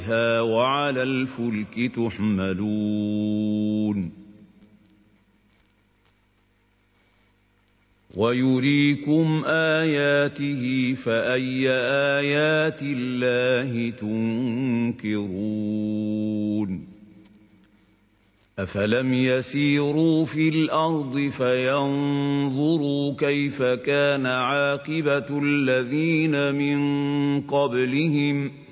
وعلى الفلك تحملون ويريكم آياته فأي آيات الله تنكرون أفلم يسيروا في الأرض فينظروا كيف كان عاقبة الذين من قبلهم